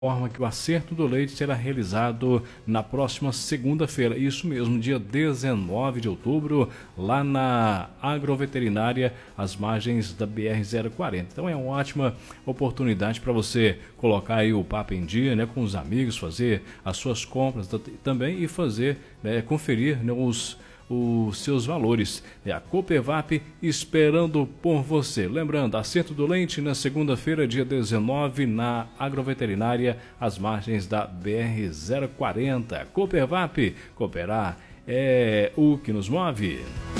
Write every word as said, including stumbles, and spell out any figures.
Forma que o acerto do leite será realizado na próxima segunda-feira, isso mesmo, dia dezenove de outubro, lá na Agroveterinária, às margens da B R zero quarenta. Então é uma ótima oportunidade para você colocar aí o papo em dia, né, com os amigos, fazer as suas compras também e fazer, né, conferir, né, os os seus valores. É a Coopervap esperando por você. Lembrando, acerto do leite na segunda-feira, dia dezenove, na Agroveterinária, às margens da B R zero quarenta. Coopervap, cooperar é o que nos move.